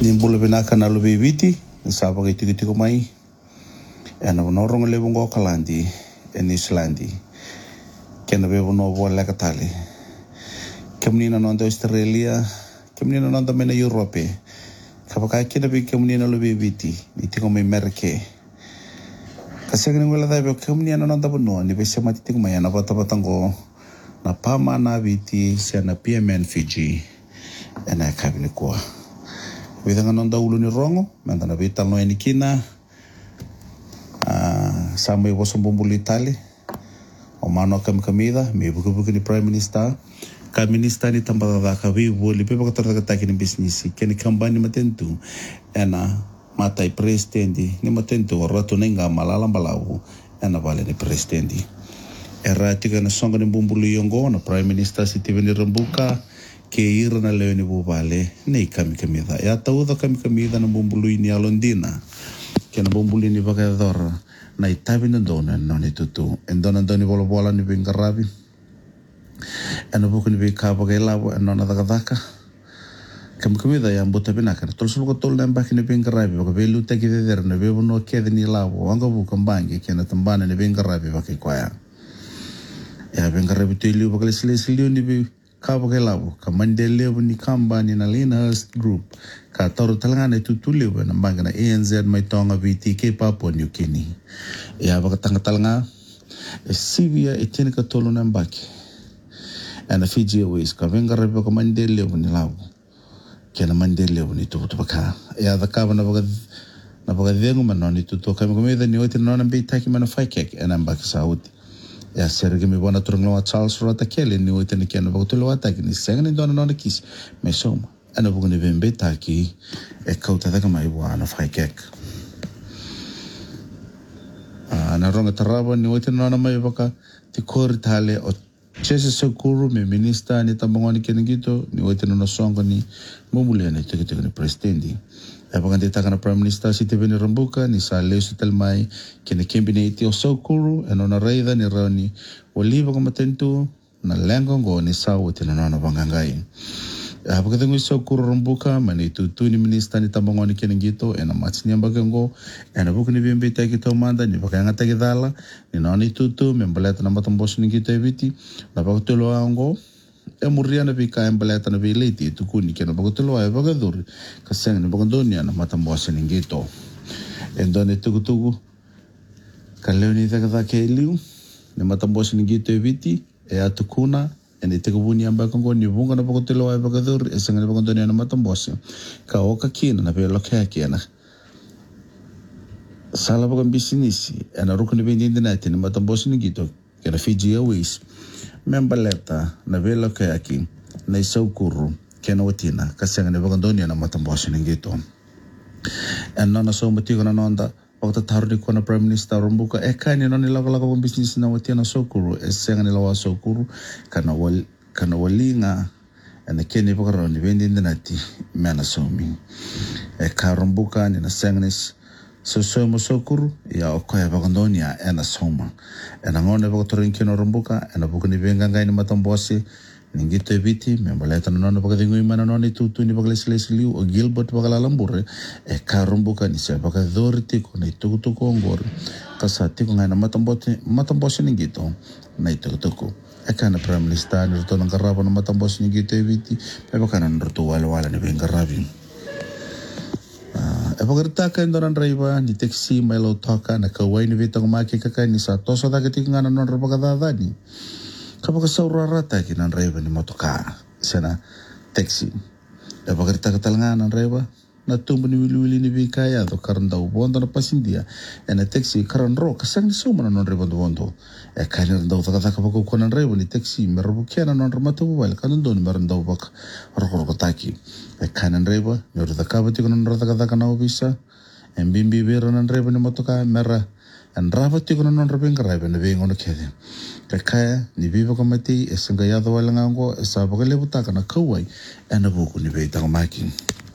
ni bula binaka na lubi viti sa pa kay tiko mai ana bonorong le bongo kalandi en Islandi kena be bono bola katali kemnina no ando Australia kemnina no ando mena Europe kapaka kena be kemnina lubi viti ni tiko mai merke kaseng ngola da be kemnina no ando bono ni be sema tiko mai ana batabatango na pama na viti sana PMN Fiji ana kabine kwa Widanga nonda ulu ni rongo, manda na vita no eni kina, sama i waso mbumbuli tali, o mano kamida, me buku ni Prime Minister, ka Minister ni tambada da ka vivo, li pepa katora kataki ni business, keni kambani matentu, ena matai presidendi, ni matentu o rato nenga malala balau, ena vale ni presidendi. Era tika na songa ni mbumbuli yongo, na Prime Minister si tiveni rambuka, ke ira na leo ni bubale nei kamida ya tauda kamida na bumbului ni alondina ke na bumbului ni bakador na itabi na dona no ni tutu endona doni bola ni bingarabi eno buku ni bika bagelabu eno na daka kamida ya mbota binaka tolso ko tol na mbaki ni bingarabi baka belu tagi der na bebo no ke ni labo anga buku mbangi ke na tambana ni bingarabi baki kwaya ya bingarabi tili bakale sile ni bi kabo ke labo ka mandele ni kamba ni na Linhurst Group ka toro talanga tutule na mbanga na ANZ mai tonga VTK Papua New Guinea ya baka tanga talanga Sivia etene ka tolo na mbaki ana Fiji Airways ka venga rebe ka mandele ni labo ke na mandele ni tutu baka ya da ka na baka dengu manoni tutu ka me ni oti na na mbitaki mana faikek ana mbaki Saudi ya serge mi bona turnglo Charles Rota Kelly ni wote ni kena bakutulo ataki ni sengani dona nona kis me soma ana buguni bembe taki e kauta daga mai wana faikek ana ronga taraba ni wote nona mai baka ti kor tale o chese sekuru me minister ni tambangoni keningito ni wote nona songa ni mumule ni tiki ni presidendi Epakan ditaka na Prime Minister si Tiveni Rambuka ni sa lesu talmai kini cabinet o Sokuru eno na raida ni rauni oliva ko matentu na lengongo ni sa wote na nana bangangai. Epakan tingu Sokuru Rambuka mani tutu ni minister ni tambangoni kini gito ena matsi ni ambagengo ena buku ni bimbi taki tomanda ni bakanga taki dala ni nani tutu membaleta na matambosu ni gito eviti na bakutulo ango muriana bika embaleta na bileti tukuni kena bagutulo ay bagaduri kaseng ni bagandonia na matambosa ningito endone tugu kaleoni daga ke liu ni matambosa ningito eviti e atukuna ene tegubuni amba kongo ni bunga na bagutulo ay bagaduri eseng ni bagandonia na matambosa ka oka kina na pelo kena sala bagan bisinisi ana rukuni bindindi nati ni matambosa ningito kena Fiji Airways membaleta na velo ke aki na Sokuru kena watina kasanga ne bagandonia na matambosa ningito enna na so matigo na nonda wakta tarudi ko na Prime Minister Rambuka ekani no ni laga business na watina Sokuru esenga ni lawa Sokuru kana walinga ene keni bakaro ni vendi nati mena somi ka Rambuka ni na sengnes so mo Sokuru ya okoya bagandonia ena soma ena ngone bagatorin kino Rambuka ena bukuni venga ngai ni matambosi ningito eviti membaleta nono bagadingu imana noni tutu ni bagalesles liu o Gilbert bagalalambure ka Rambuka ni se bagadoriti ko na tutu ngor kasati ko ngai na matambosi ningito na tutu ekana Prime Minister ni roto ngarabo na matambosi ningito eviti pebakana roto wala ni venga rabi Epagartaka indoran raiba ni taxi melo toka na kawai ni vitang maki kaka ni sa toso daga tikanga na non rapagadada ni kapag saurarata kinan raiba ni motoka sana taxi epagartaka talanga nan raiba na tumbo ni wili ni bikaya do karanda ubondo na pasindia ena taxi karanro kasang ni suma na non raiba bondo e kanin daw taka kapag kunan raiba ni taxi merubukia na non ramata bubal kanon don merendaw bak rokotaki e kanan raiba nyor da kabati kunan rata na obisa embimbi bero nan raiba ni motoka mera en rabati kunan non rabing raiba na bingo na kede kaya ni biba kamati esenga yado walangango esa bagale butaka na kawai ena buku ni beitang making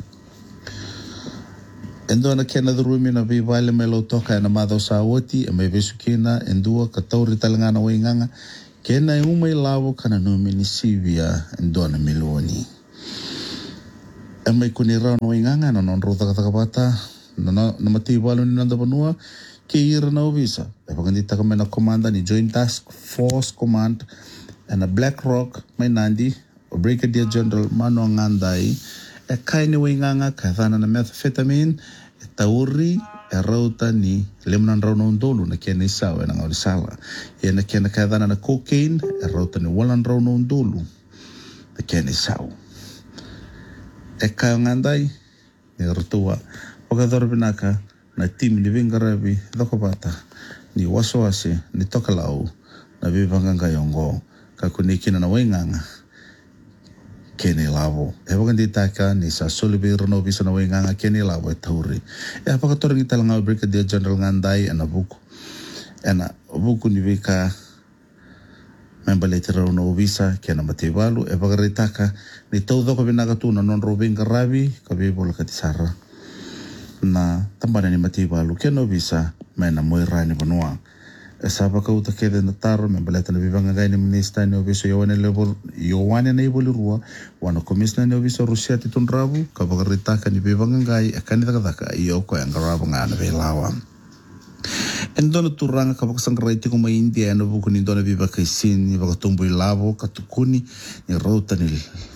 Endo na kena durumi na vivale melo toka na madho sa woti e mai vesukina endua ka tauri talanga na wainganga kena e umai lawo kana no minisivia endo na miloni. mai kuni rau no inganga no non rota kata kapata no mati walu ni nanda banua ke ira na ovisa e pagandi taka mena komanda ni Joint Task Force Command and a Black Rock mai nandi o Brigadier General Mano Ngandai e kaini winganga kathana na methamphetamine e tauri e rauta ni lemnan rau no ndolu na kia nisau e na ngauri sala e na kia na kathana na cocaine e rauta ni walan rau no ndolu na kia nisau e kaya Ngandai ni rutua wakadhorobinaka na timu ni vingarabi dhokobata ni wasawase ni tokalau na vivanganga yongo kakunikina na wainganga kene lavo e wakanditaka ni sa solibi rano bisa na wainganga kene lavo e tauri e apakatorang italanga Brigadier General Ngandai ana buku ni vika membalete rano visa kena mativalu e wakaritaka ni tau dhokobinaka tu na non rovingarabi kabibola katisara na tambana ni mativalu keno visa mena moirani banua e sapa kauta kede na taro membaleta na vivanga gai ni minista ni oviso yowane na iboli rua wana komisna ni oviso Rusia titunrabu kabagaritaka ni vivanga gai e kanitaka i oko e angarabu ngana velawa endona turanga kabakasangaraiti kuma India na buku ni dona viva kaisini bakatumbu ilavo katukuni ni rauta ni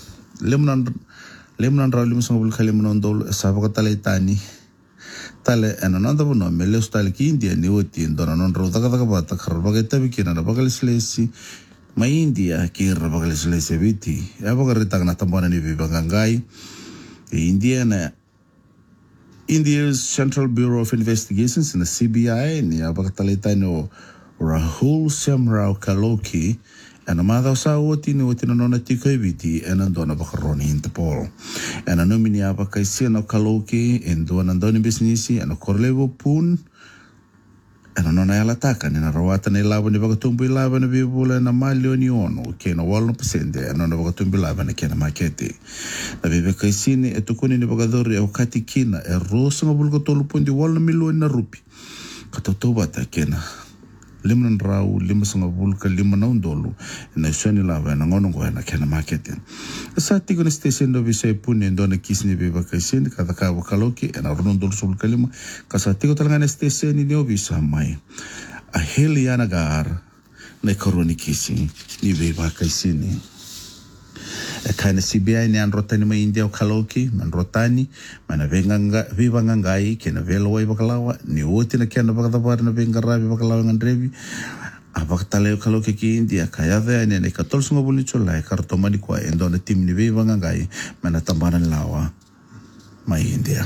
lemnan rau limusanga bulka lemnan dolo e sapa katalaitani tale ena nanda bono mele style ki India ni oti ndona non ro daga bata kharbaga tabi kina na bagal slesi ma India ki rabagal slesi biti ya bagal ritag na tambana ni bibangangai India na India's Central Bureau of Investigations na CBI ni abagalita no Rahul Semrao Kaloki ena madha sa oti ni oti no na tiko biti ena ndona bakaroni Interpol ena nomini apa kaisi no Kaloki endona ndoni businessi ena korlevo pun ena nona yala taka ni na rawata ni labo ni bagatumbu labo ni bibula na malio ni ono ke na 1% ena na bagatumbu labo na kena makete na bibe kaisi ni etukuni ni bagadori au katikina e rosa ngabulgo tolu pundi 1 milioni na rupi katotobata kena limnan rau lima sanga bulka lima na undolu na shani lava na ngono na kena market sa tigo na station do bisa pune ndona kisni be bakaisen kada ka Kaloki na rondol sul kalima kasa tigo talanga na station ni obisa mai a heliana gar na koroni kisi ni be bakaisen e kana CBI ni anrotani ma India o Kaloki man rotani mana vivanga ngai kena veloi bakalawa ni oti na kena bakadabar na vengarabi bakalawa ngandrevi abakatale o Kaloki ki India kaya ve ne 14 ngobuli chola e kartomani kwa endona tim ni vivanga ngai mana tambana lawa ma India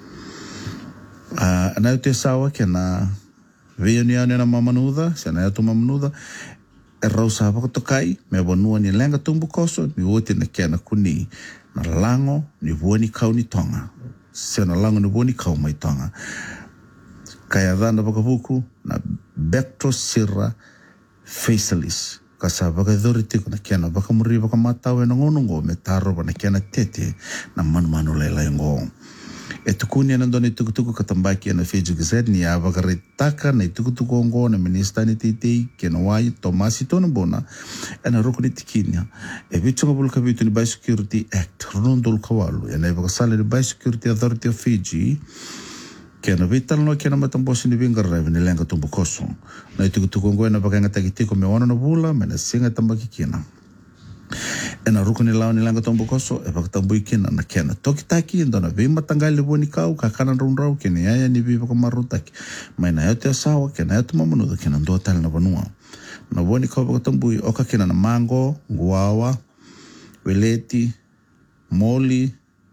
ana te sawa kena veoniane na mamanuda sana ya tu mamanuda e rausa tokai me bonua ni lenga tumbu koso ni wote na kena kuni na lango ni vuani kau ni tonga se na lango ni vuani kau mai tonga kaya dhanda bakavuku na Bactosira facialis kasa bakadhuri tiko na kena bakamuri bakamatawe na ngonongo me taro na kena tete na manu lela ngo e tukuni na ndoni tukutuku katambaki na Fiji Gazette ni abagaritaka na tukutuku ngo na minista ni titi kena wai Tomasi Tonobona na rukuni tikinya e bichunga bulka bitu ni Biosecurity Act rondol kawalu na bagasala ni Biosecurity Authority of Fiji kena vital no kena matambosi ni vingaravi ni lenga tumbu koso na tukutuku ngo na bakanga takitiko me wana na bula mena singa tambaki kina ena rukuni lao ni langa tombo koso e bakatambu ikina na kena tokitaki ndona vima tangali boni kau kakana runrau kena yaya ni viva kamarutaki maina yote asawa kena yote mamunuda kena ndoa tali na vanua na boni kau bakatambu oka kena na mango guawa weleti moli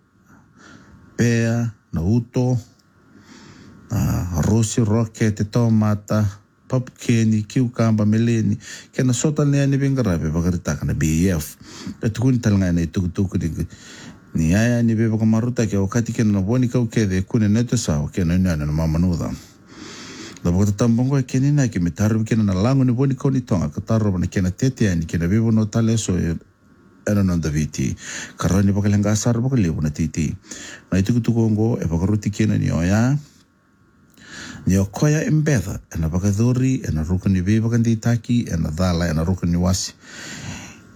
pea na uto rosi rocket tomata pumpkin, cucumber, meleni, kena sotal ni ani bingarabe bagaritaka na BF. Tukuni talanga na tukutuku ni aya ni beba kamaruta ke wakati kena na boni kau kede kune neto sawa kena ni ana na mamanuda. La bota tambongo kena na ke mitaru kena na lango ni boni kau ni tonga kataro na kena tete ani kena bebo no tale so era non daviti. Karani bakalenga asar bakalebu na titi. Na tukutuku ngo e bagaruti kena ni oya. Ni okoya embedha ena bakadhuri ena rukuni beba kandi taki ena dhala ena rukuni wasi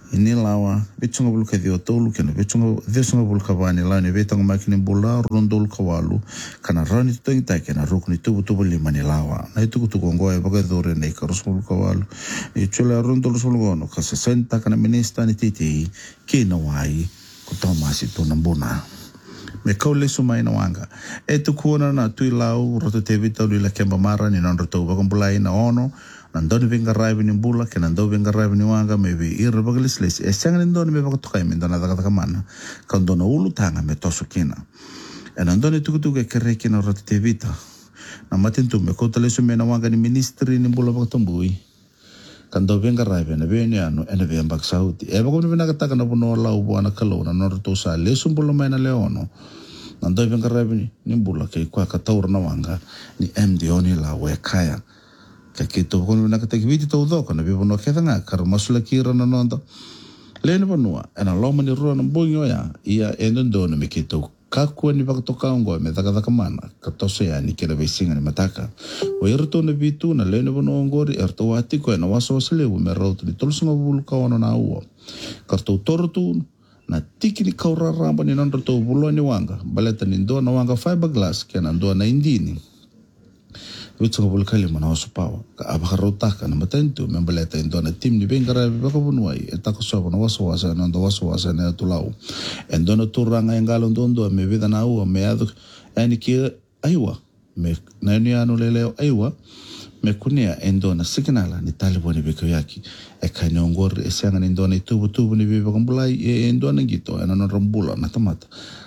ini lawa vitunga bulu ka dio tolu kena vitunga desunga bulu ka vani la ne vetanga makini bula rondol ka walu kana rani to ita kena rukni tubu lima ni lawa na itu kutu kongo e baga dore nei ka rosbulu ka walu e chula rondol sulgono ka 60 kana minista ni titi ki na wai ko tomasi to nambona me kaule sumai na wanga e tu kuona na tui lau roto te vita la kemba mara ni non roto baga bulai na ono nandoni venga raiva ni bula ke nando venga raiva ni wanga me vi irra bagalis les e sanga nandoni me bakatokai me ndona daga mana kandona ulu tanga me tosu kina e nandoni tuku ke kereki na rota te vita na matintu me kota lesu me na wanga ni ministri ni bula bakatambui kando venga raiva na veni anu e na vembak sauti e bakon vena kataka na buno lau buana kalona na roto sa lesu bula mai na leono nando venga raiva ni bula ke kwa kataura na wanga ni MD oni la we kaya kito kono na kata kiviti tau doko na bibo no ketanga kar masula kira na nonda lene banua ena loma ni rua na mbonyo ya ia endondo na mikito kakua ni bakatoka ongo me taka mana katose ya ni kira vesinga ni mataka o irto na bitu na lene banua ngori erto watiko ena waso waselewu me rautu ni tolusunga bulu kawana na uo karto tortu na tiki ni kaura ramba ni nandro tau bulo ni wanga baleta ni ndoa na wanga fiberglass kena ndoa na indini vitunga bulu kali mana wasu pawa ka abakarotaka na matentu membaleta indona tim ni bengara baka bunuai etako sobo na wasu wasa na ndo wasu wasa na tulau endona turanga engalo ndondo me vida na ua me adu ani ki aiwa me na ni anu leleo aiwa me kunia endona signala ni talibo ni beko yaki e kanyongor e sanga ni ndona tubu ni beka mbulai e endona ngito ena no rambula na tamata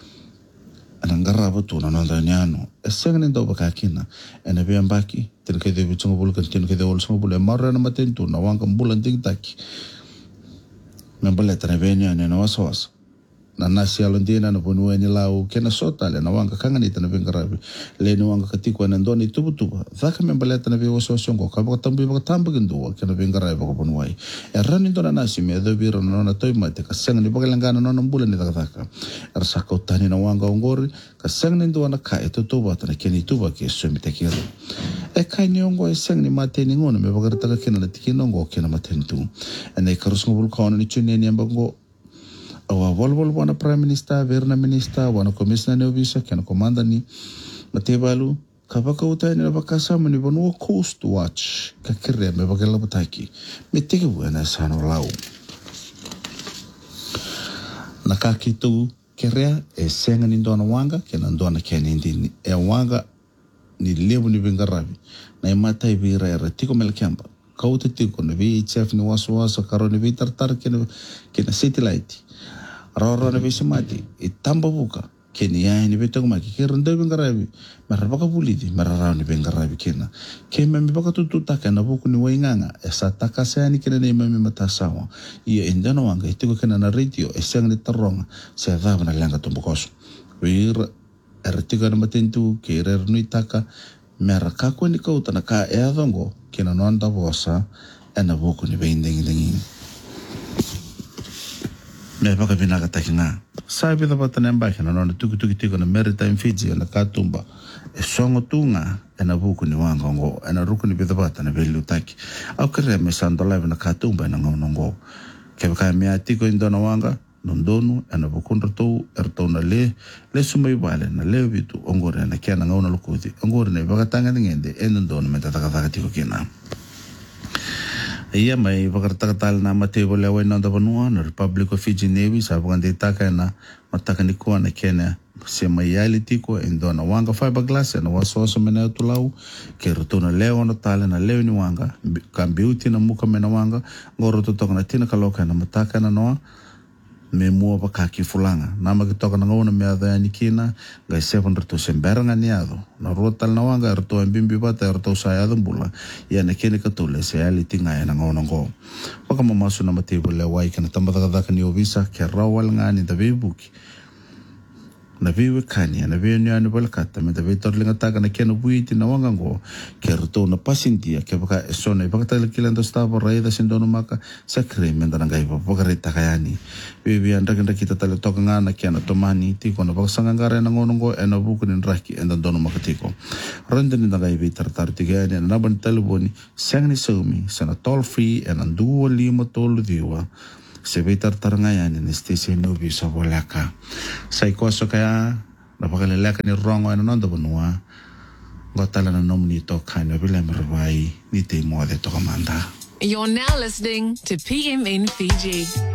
anangarabo tu na nanda nyano eseng ndo bakakina ena biambaki tinke de bitunga bulu kan tinke de olso bulu marra na matentu na wanga bulan tingtaki membaleta na benya na waswas na nasi alondina na bonue ni lau kena sota le na wanga kangani tana bengarabi le ni wanga katiko na ndoni tubu zaka membaleta na biwa sosongo kaba tambu baka tambu gendua kena bengarabi baka bonuai erani ndona nasi me do biro na na toy mate ka seng ni baka langana na mbula ni zaka ersaka utani na wanga ongori ka seng ni ndona ka eto tuba tana keni tuba ke sumite kiro e kai ni ongo e seng ni mate ni ngono me baka taka kena na tikino ngo kena matentu ene karusngo bul kawana ni chune ni ambango awa volvol wana prime minister verna minister wana commissioner ne obisa kena komanda ni matebalu kabaka utai ni bakasa mani bonu coast watch kakire me bakela butaki mitiki buena sano lau nakakitu kerea e senga ni ndona wanga kena ndona kena indini e wanga ni lebu ni bengarabi na imata ibira era tiko melkiamba kauta tiko na VHF ni wasu karo ni vitartar kena satellite Rora na bisa mati itamba buka keni ya ni betong maki kiranda bengarabi marabaka bulidi mararau ni bengarabi kena kema mi baka tututa kana buku ni wainganga esa takasa ni kena ni mami matasawa ia indana wanga itiko kena na radio esang ni taronga sa dava na langa tumbukos wir ertika na matentu kira nui taka meraka ko ni kauta na ka eadongo kena nonda bosa ena buku ni bending me baka vinaka takinga sabi da batana mbaki na nona tuku tiko na maritime Fiji na katumba e songo tunga ena buku ni wanga ngo ena ruku ni bidabata na velu taki au kere me sando live na katumba ena ngo ke baka me atiko indona wanga nondonu ena buku ndoto erto na le sumai bale na le bitu ongore na kiana ngona lukuti ongore ne baka tanga ngende endona me tataka tiko kina ia mai vakartakatal na matebo le wai nanda banua na Republic of Fiji Navy sa bangande taka na mataka ni kuana kena se mai reality ko endona wanga fiberglass na wasoso mena tulau ke rotona leo na tale na leo ni wanga kambiuti na muka mena wanga ngoro totoka na tina kaloka na mataka na noa me mua bakaki fulanga nama kitoka na ngona me adha ni kina ga 700 semberanga ni ado na rotal na wanga erto mbimbi bata erto saya bula ya na kene katole se ali tinga na ngona ngo baka mamasu na matebo le wai kana tambata ka ni obisa ke rawal ngani da bebuki na viwe kanya na viwe nyani balkata me da vitor linga taka na kena buiti na wanga ngo ke erto na pasintia ke baka esona baka tala kilando stava raida sindono maka sakre menda ngai baka rita kayani bibi anda kita tala toka ngana kiana tomani tiko na baka sangangara na ngono ngo ena buku ni raki enda dono maka tiko rende ni ngai vitar tartigani na naban talboni sangni sumi sana toll free ena duo lima tolu diwa se vitar tarangaya ni station no bisa bolaka sai koso kaya napakalelaka ni rongo ano nondo bunua gotala na nomni to kana bila merwai ni te mo de to kamanda. You're now listening to PMN Fiji.